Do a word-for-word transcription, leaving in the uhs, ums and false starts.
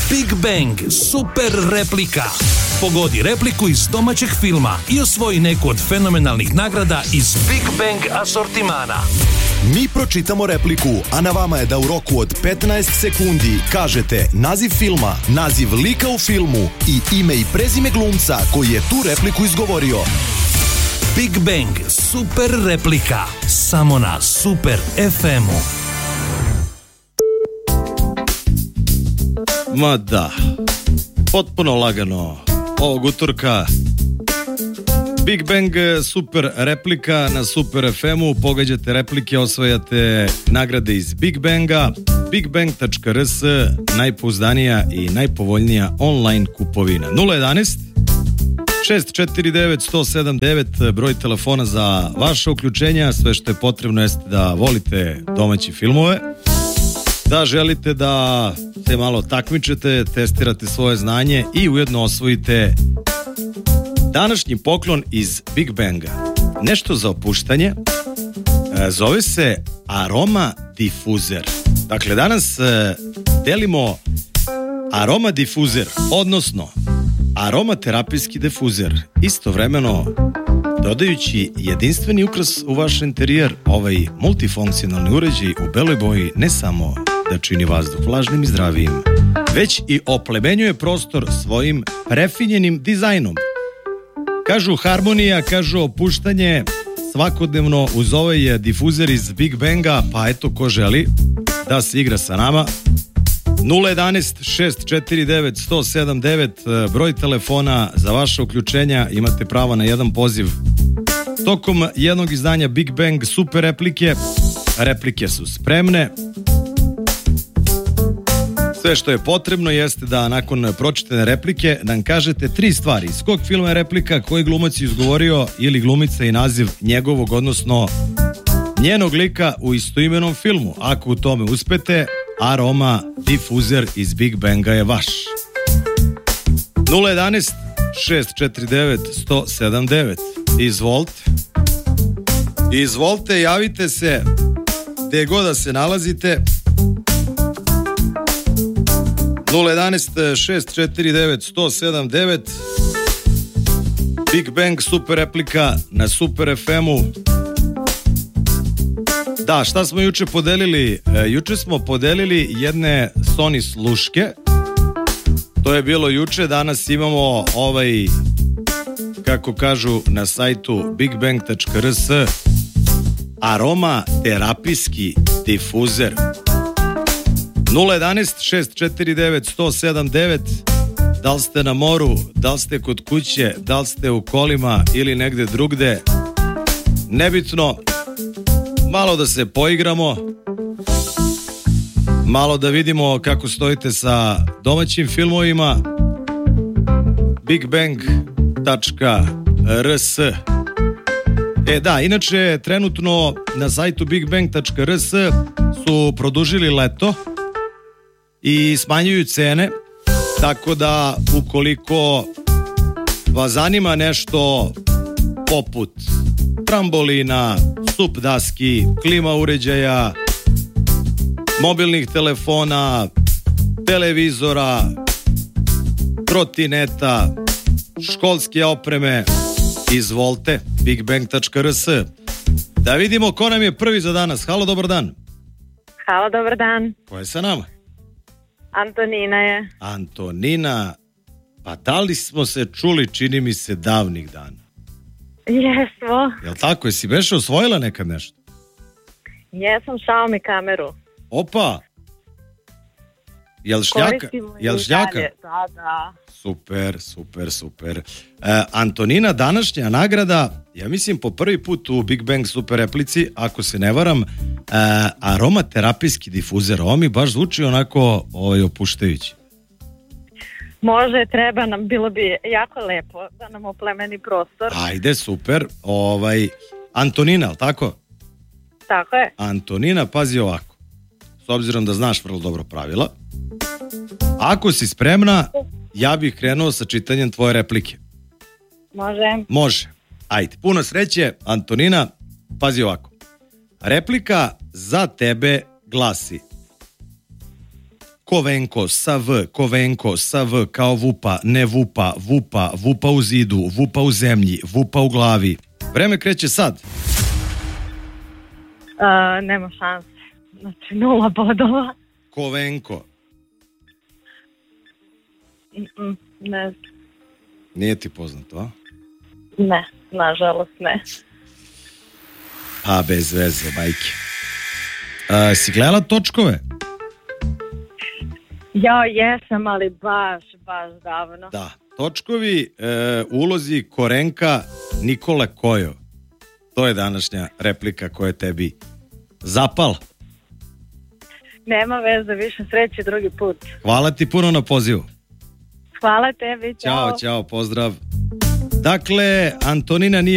Big Bang super replika. Pogodi repliku iz domaćeg filma i osvoji neku od fenomenalnih nagrada iz Big Bang asortimana. Mi pročitamo repliku, a na vama je da u roku od petnaest sekundi kažete naziv filma, naziv lika u filmu i ime i prezime glumca koji je tu repliku izgovorio. Big Bang super replika. Samo na Super ef emu. Ma da, potpuno lagano ovog utorka. Big Bang super replika na Super ef emu. Pogađate replike, osvajate nagrade iz Big Banga. big bang tačka r s, najpouzdanija i najpovoljnija online kupovina. nula jedanaest šest četiri devet sto sedam devet, broj telefona za vaše uključenja. Sve što je potrebno jeste da volite domaće filmove, da želite da se malo takmičete, testirate svoje znanje i ujedno osvojite današnji poklon iz Big Banga. Nešto za opuštanje, zove se Aroma Difuzer. Dakle, danas delimo Aroma Difuzer, odnosno aromaterapijski difuzer, istovremeno dodajući jedinstveni ukras u vaš interijer. Ovaj multifunkcionalni uređaj u beloj boji ne samo da čini vazduh vlažnim i zdravijim, već i oplemenjuje prostor svojim prefinjenim dizajnom. Kažu harmonija, kažu opuštanje svakodnevno uz ovaj difuzer iz Big Banga, pa eto ko želi da se igra sa nama. nula jedanaest šest četiri devet sto sedam devet, broj telefona za vaše uključenja, imate pravo na jedan poziv tokom jednog izdanja Big Bang super replike. Replike su spremne. Sve što je potrebno jeste da nakon pročitane replike nam kažete tri stvari. Iz kog filma je replika, koji glumac je izgovorio ili glumica i naziv njegovog, odnosno njenog lika u istoimenom filmu. Ako u tome uspete, Aroma Difuzer iz Big Banga je vaš. nula jedanaest šest četiri devet sto sedam devet. Izvolite. Izvolite, javite se gde god da se nalazite. nula jedanaest šest četiri devet sto sedam devet. Big Bang super replika na Super ef emu. Da, šta smo juče podelili? E, juče smo podelili jedne Sony sluške. To je bilo juče. Danas imamo ovaj, kako kažu na sajtu big bang tačka r s, aromaterapijski difuzer. nula jedanaest šest četiri devet sto sedam devet. Da li ste na moru, da li ste kod kuće, da li ste u kolima ili negde drugde, nebitno. Malo da se poigramo, malo da vidimo kako stojite sa domaćim filmovima. big bang tačka r s. E da, inače trenutno na sajtu big bang tačka r s su produžili leto i smanjuju cene, tako da ukoliko vas zanima nešto poput trambolina, sup daski, klima uređaja, mobilnih telefona, televizora, trotineta, školske opreme, izvolite, big bang tačka r s. Da vidimo ko nam je prvi za danas. Halo, dobar dan. Halo, dobar dan. Ko je sa nama? Antonina je. Antonina, pa da li smo se čuli, čini mi se, davnih dana? Jesmo. Jel tako, jesi beše osvojila nekad nešto? Jesam, Xiaomi kameru. Opa! Jel šljaka? Jel šljaka? Da, da. Super, super, super. E, Antonina, današnja nagrada, ja mislim po prvi put u Big Bang super replici, ako se ne varam, e, aromaterapijski difuzer. Ovo mi baš zvuči onako ovaj, opuštajući. Može, treba nam, bilo bi jako lepo da nam oplemeni prostor. Ajde, super. Ovaj, Antonina, tako? Tako je. Antonina, pazi ovako. S obzirom da znaš vrlo dobro pravila, ako si spremna, ja bih krenuo sa čitanjem tvoje replike. Može. Može. Ajde, puno sreće, Antonina, pazi ovako. Replika za tebe glasi: Kovenko sa V, Kovenko sa V kao Vupa, ne Vupa, Vupa, Vupa u zidu, Vupa u zemlji, Vupa u glavi. Vreme kreće sad. Uh, nema šanse. Znači, nula bodova. Kovenko. Mm-mm, ne znam. Nije ti poznato, a? Ne, nažalost ne. Pa bez veze, bajke. A, si gledala Točkove? Ja jesam, ali baš, baš davno. Da. Točkovi e, ulozi Korenka Nikola Kojo. To je današnja replika koja je tebi zapala. Nema veze, više sreće drugi put. Hvala ti puno na pozivu. Hvala tebi, čao. Ćao, ćao, pozdrav. Dakle, Antonina nije